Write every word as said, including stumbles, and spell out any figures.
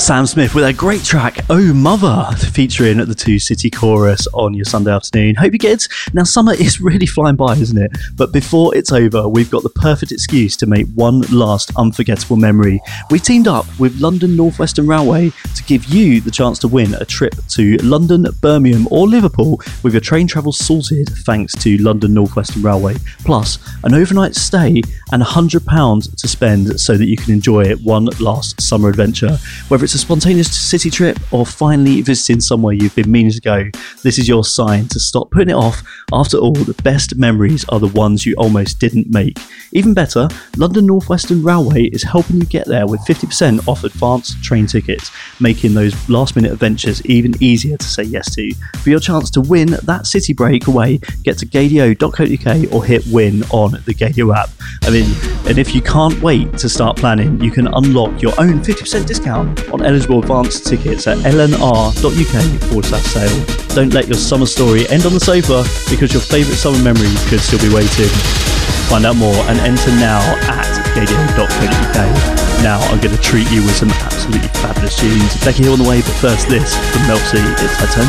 Sam Smith with a great track, Oh Mother, featuring the Two City Chorus on your Sunday afternoon. Hope you get it. Now, summer is really flying by, isn't it? But before it's over, we've got the perfect excuse to make one last unforgettable memory. We teamed up with London North Western Railway to give you the chance to win a trip to London, Birmingham or Liverpool with your train travel sorted thanks to London North Western Railway. Plus, an overnight stay and one hundred pounds to spend so that you can enjoy one last summer adventure. Whether it's a spontaneous city trip or finally visiting somewhere you've been meaning to go, this is your sign to stop putting it off. After all, the best memories are the ones you almost didn't make. Even better, London North Western Railway is helping you get there with fifty percent off advanced train tickets, making those last minute adventures even easier to say yes to. For your chance to win that city break away, get to gadio dot co dot uk or hit win on the Gadio app. I mean, and if you can't wait to start planning, you can unlock your own fifty percent discount on eligible advanced tickets at lnr.uk forward slash sale. Don't let your summer story end on the sofa because your favourite summer memory could still be waiting. Find out more and enter now at gadio dot co dot uk. Now I'm going to treat you with some absolutely fabulous tunes. Becky Hill on the way, but first this from Mel C. It's her turn